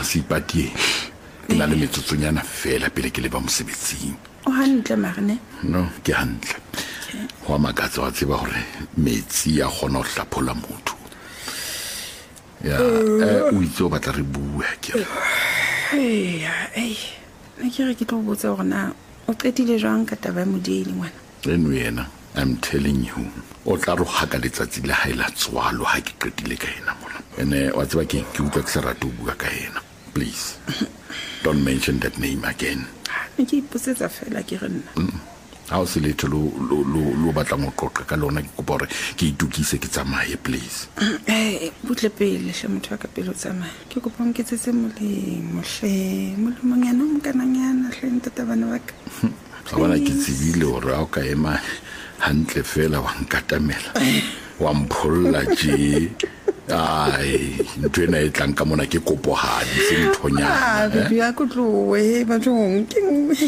Sipati ke na le metsotsonyana fela pele ke le ba mosebetsing. O hantle marne? No, ke hantle. Wa makatsa wa tseba hore metsi a gona ho hlaphola motho. Ya, o itse o batla re bua ke. Ne ke re ke tlo botsa hore na o qetile jwang ka taba modeli ngwana? Yena, I'm telling you. O tla ro haka letsatsi la haela tswalo ha ke qetile ka ena mona. Ene wa tseba ke utlwa ke sa rate ho bua ka ena. Please. Don't mention that name again. Ne ke ipotsetsa fela ke re nna. Ha o se letho lo batla mo qoqa ka lona ke kopa hore ke itukise ke tsamaye please. Butle pele hle motho ka pele o tsamaya. Ke kopa nketsetse molemo hle molomonyana o mokananyana hle ntata bana ba ka. Ga bona ke tsebile hore a o ka ema hantle fela wa nkatamela. Wa mpholla je. Ai, ntwena e tlang ka mona ke kopohadi se nthonyana. Bibi ya go tlowe ba jong ke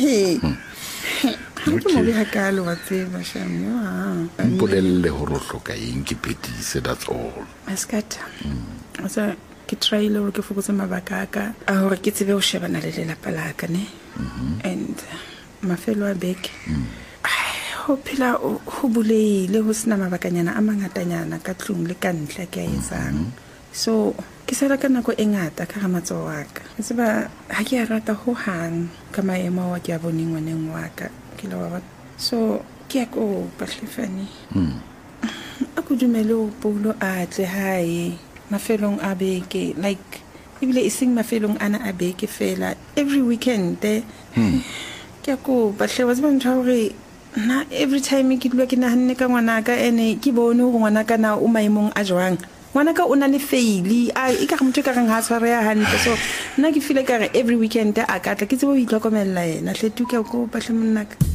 ke mo be hakalo wa tseba shame wa. Mpolelle hore o hloka eng ke phethise, that's all. Askata. Asa ke tryile hore ke fokotse mabaka ka a hore ke tsebe ho shebana le lelapa la ka ne. And mafelo a beke. Ho phela ho buleile ho sena mabakanyana a mangatanyana ka tlung le ka ntle ke a etsang. So ke sala ka nako e ngata ka ramatso wa ka. Ke tseba ha ke a rata ho hang ka maemo wa ke a boneng ngwaneng wa ka ke lo wa. So ke a ko Pahlefani. A go dumele o pulo a tle hae mafelong a beke, like ebile iseng mafelong ana a beke fela every weekend. Ke a ko Pahle wa tseba ntho hore na every time ke dula ke nahanne ka ngwana ka ene ke bone ho ngwana ka na o maimong a jwang ngwana ka o na le faili a e ka motho ka reng ha tshware ya hantle. So nna ke feel ka re every weekend a ka tla ke tsebo o itlhokomella yena hle tu ke go Pahle monna ka.